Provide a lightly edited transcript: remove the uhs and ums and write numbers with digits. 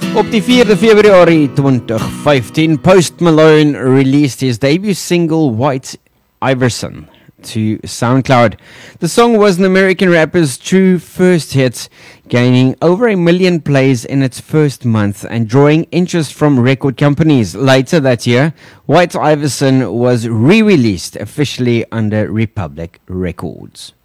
Op die 4de Februarie 2015, Post Malone released his debut single White Iverson to SoundCloud. The song was an American rapper's true first hit, gaining over 1 million plays in its first month and drawing interest from record companies. Later that year, White Iverson was re-released officially under Republic Records.